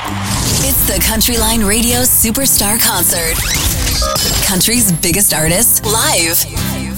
It's the Countryline Radio Superstar Concert. Country's biggest artists live.